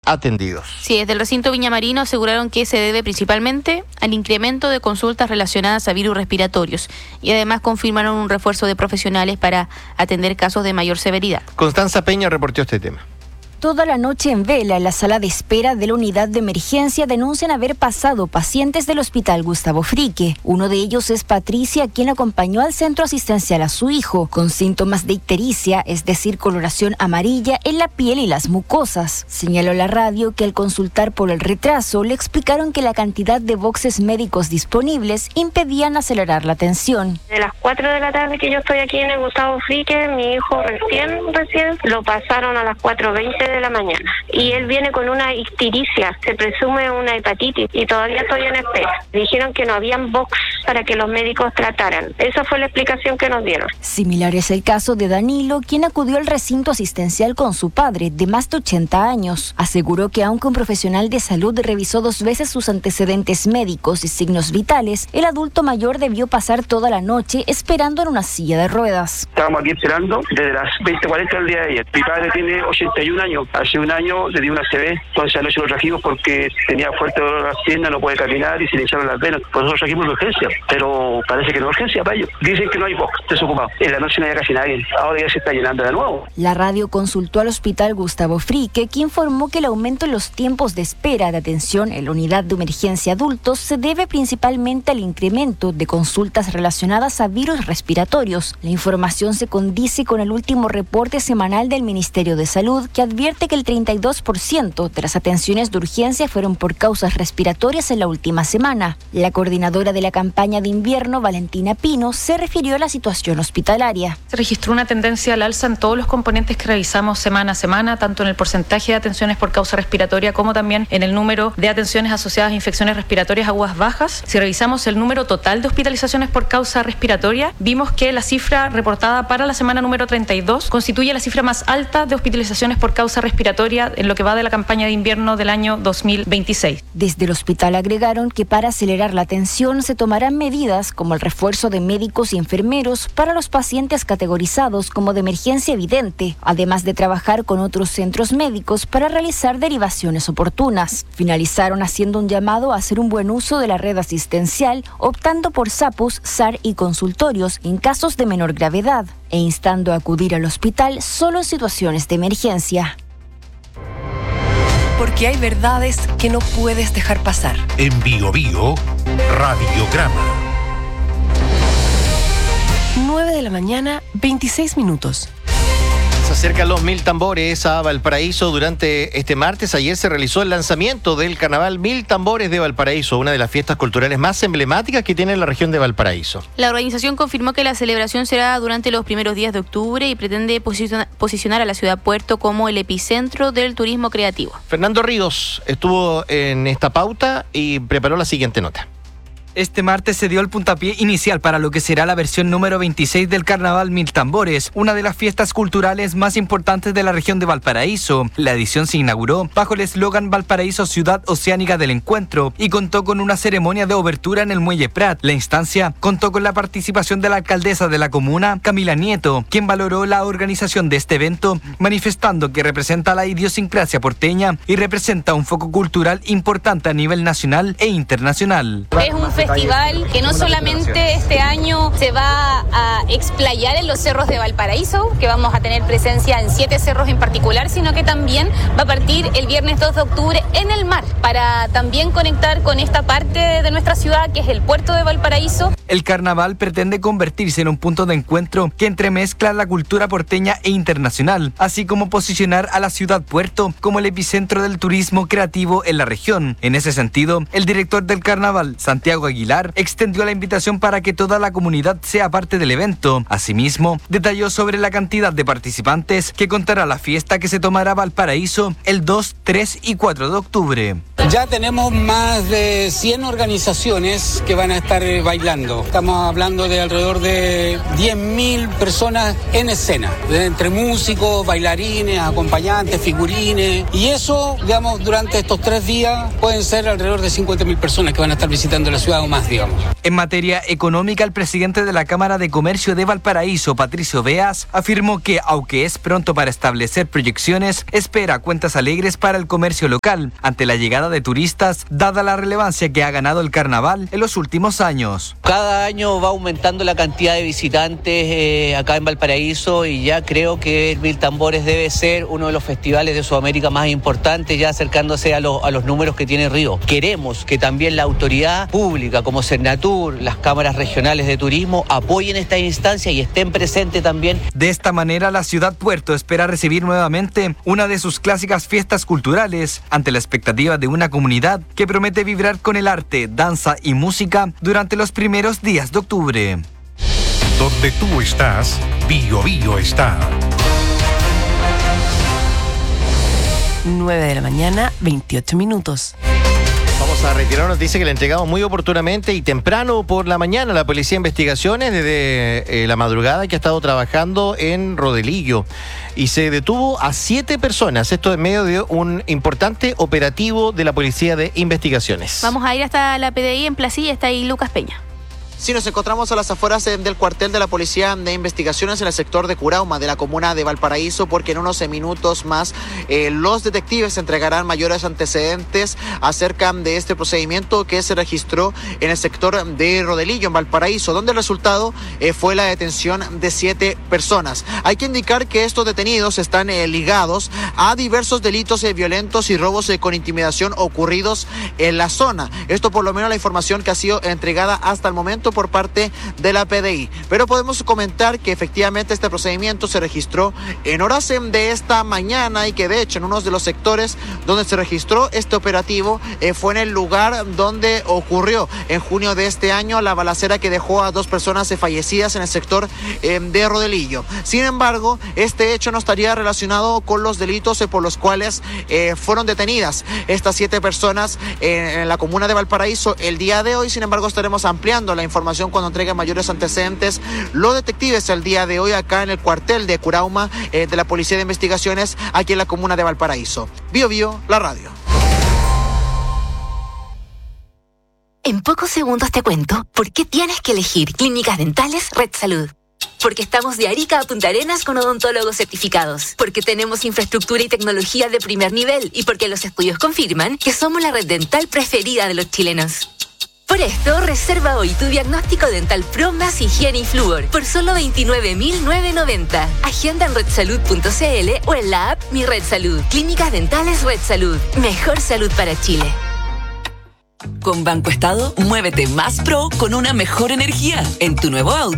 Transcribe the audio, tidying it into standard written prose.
atendidos. Sí, desde el recinto Viña Marino aseguraron que se debe principalmente al incremento de consultas relacionadas a virus respiratorios y además confirmaron un refuerzo de profesionales para atender casos de mayor severidad. Constanza Peña reportó este tema. Toda la noche en vela, en la sala de espera de la unidad de emergencia denuncian haber pasado pacientes del Hospital Gustavo Frique. Uno de ellos es Patricia, quien acompañó al centro asistencial a su hijo, con síntomas de ictericia, es decir, coloración amarilla en la piel y las mucosas. Señaló la radio que al consultar por el retraso, le explicaron que la cantidad de boxes médicos disponibles impedían acelerar la atención. De las 4 de la tarde que yo estoy aquí en el Gustavo Frique, mi hijo recién lo pasaron a las 4:20 de la mañana y él viene con una ictericia, se presume una hepatitis y todavía estoy en espera. Dijeron que no habían box para que los médicos trataran. Esa fue la explicación que nos dieron. Similar es el caso de Danilo, quien acudió al recinto asistencial con su padre de más de 80 años. Aseguró que aunque un profesional de salud revisó 2 veces sus antecedentes médicos y signos vitales, el adulto mayor debió pasar toda la noche esperando en una silla de ruedas. Estábamos aquí esperando desde las 20:40 del día de ayer. Mi padre tiene 81 años. Hace un año le dio una ACV, entonces anoche lo trajimos porque tenía fuerte dolor en las piernas, no puede caminar y se le echaron las venas. Por eso trajimos de urgencia, pero parece que no es urgencia para ellos. Dicen que no hay box, desocupado. En la noche no había casi nadie, ahora ya se está llenando de nuevo. La radio consultó al Hospital Gustavo Frique, que informó que el aumento en los tiempos de espera de atención en la unidad de emergencia adultos se debe principalmente al incremento de consultas relacionadas a virus respiratorios. La información se condice con el último reporte semanal del Ministerio de Salud, que advierte que el 32% de las atenciones de urgencia fueron por causas respiratorias en la última semana. La coordinadora de la campaña de invierno, Valentina Pino, se refirió a la situación hospitalaria. Se registró una tendencia al alza en todos los componentes que revisamos semana a semana, tanto en el porcentaje de atenciones por causa respiratoria como también en el número de atenciones asociadas a infecciones respiratorias agudas bajas. Si revisamos el número total de hospitalizaciones por causa respiratoria, vimos que la cifra reportada para la semana número 32 constituye la cifra más alta de hospitalizaciones por causa respiratoria en lo que va de la campaña de invierno del año 2026. Desde el hospital agregaron que para acelerar la atención se tomarán medidas como el refuerzo de médicos y enfermeros para los pacientes categorizados como de emergencia evidente, además de trabajar con otros centros médicos para realizar derivaciones oportunas. Finalizaron haciendo un llamado a hacer un buen uso de la red asistencial, optando por SAPUS, SAR y consultorios en casos de menor gravedad, e instando a acudir al hospital solo en situaciones de emergencia. Porque hay verdades que no puedes dejar pasar. En Bio Bio, Radiograma. 9 de la mañana, 26 minutos. Se acercan los 1000 tambores a Valparaíso durante este martes. Ayer se realizó el lanzamiento del carnaval 1000 tambores de Valparaíso, una de las fiestas culturales más emblemáticas que tiene la región de Valparaíso. La organización confirmó que la celebración será durante los primeros días de octubre y pretende posicionar a la ciudad puerto como el epicentro del turismo creativo. Fernando Ríos estuvo en esta pauta y preparó la siguiente nota. Este martes se dio el puntapié inicial para lo que será la versión número 26 del Carnaval 1000 Tambores, una de las fiestas culturales más importantes de la región de Valparaíso. La edición se inauguró bajo el eslogan Valparaíso Ciudad Oceánica del Encuentro y contó con una ceremonia de obertura en el Muelle Prat. La instancia contó con la participación de la alcaldesa de la comuna, Camila Nieto, quien valoró la organización de este evento, manifestando que representa la idiosincrasia porteña y representa un foco cultural importante a nivel nacional e internacional. Es un festival que no solamente este año se va a explayar en los cerros de Valparaíso, que vamos a tener presencia en 7 cerros en particular, sino que también va a partir el viernes 2 de octubre en el mar, para también conectar con esta parte de nuestra ciudad que es el puerto de Valparaíso. El carnaval pretende convertirse en un punto de encuentro que entremezcla la cultura porteña e internacional, así como posicionar a la ciudad puerto como el epicentro del turismo creativo en la región. En ese sentido, el director del carnaval, Santiago Aguilar, extendió la invitación para que toda la comunidad sea parte del evento. Asimismo, detalló sobre la cantidad de participantes que contará la fiesta que se tomará Valparaíso el 2, 3 y 4 de octubre. Ya tenemos más de 100 organizaciones que van a estar bailando. Estamos hablando de alrededor de 10.000 personas en escena, entre músicos, bailarines, acompañantes, figurines. Y eso, digamos, durante estos 3 días pueden ser alrededor de 50.000 personas que van a estar visitando la ciudad o más, digamos. En materia económica, el presidente de la Cámara de Comercio de Valparaíso, Patricio Beas, afirmó que, aunque es pronto para establecer proyecciones, espera cuentas alegres para el comercio local ante la llegada de turistas, dada la relevancia que ha ganado el carnaval en los últimos años. Cada año va aumentando la cantidad de visitantes acá en Valparaíso y ya creo que el Mil Tambores debe ser uno de los festivales de Sudamérica más importantes, ya acercándose a los números que tiene Río. Queremos que también la autoridad pública como Cernatur, las cámaras regionales de turismo apoyen esta instancia y estén presentes también. De esta manera, la ciudad puerto espera recibir nuevamente una de sus clásicas fiestas culturales ante la expectativa de una comunidad que promete vibrar con el arte, danza y música durante los primeros días de octubre. Donde tú estás, Bío Bío está. 9 de la mañana, 28 minutos. Vamos a retirarnos, dice que le entregamos muy oportunamente y temprano por la mañana a la Policía de Investigaciones desde la madrugada que ha estado trabajando en Rodelillo y se detuvo a 7 personas, esto en medio de un importante operativo de la Policía de Investigaciones. Vamos a ir hasta la PDI en Placilla, está ahí Lucas Peña. Sí, nos encontramos a las afueras del cuartel de la Policía de Investigaciones en el sector de Curauma, de la comuna de Valparaíso, porque en unos minutos más los detectives entregarán mayores antecedentes acerca de este procedimiento que se registró en el sector de Rodelillo, en Valparaíso, donde el resultado fue la detención de 7 personas. Hay que indicar que estos detenidos están ligados a diversos delitos violentos y robos con intimidación ocurridos en la zona. Esto por lo menos la información que ha sido entregada hasta el momento por parte de la PDI. Pero podemos comentar que efectivamente este procedimiento se registró en horas de esta mañana y que de hecho en uno de los sectores donde se registró este operativo fue en el lugar donde ocurrió en junio de este año la balacera que dejó a 2 personas fallecidas en el sector de Rodelillo. Sin embargo, este hecho no estaría relacionado con los delitos por los cuales fueron detenidas estas 7 personas en la comuna de Valparaíso el día de hoy. Sin embargo, estaremos ampliando la información cuando entreguen mayores antecedentes los detectives el día de hoy acá en el cuartel de Curauma de la Policía de Investigaciones aquí en la comuna de Valparaíso. Bío Bío, la radio. En pocos segundos te cuento por qué tienes que elegir Clínicas Dentales Red Salud. Porque estamos de Arica a Punta Arenas con odontólogos certificados. Porque tenemos infraestructura y tecnología de primer nivel. Y porque los estudios confirman que somos la red dental preferida de los chilenos. Por esto, reserva hoy tu diagnóstico dental Pro más higiene y flúor por solo 29.990. Agenda en redsalud.cl o en la app Mi Red Salud. Clínicas Dentales Red Salud. Mejor salud para Chile. Con Banco Estado, muévete más pro con una mejor energía. En tu nuevo auto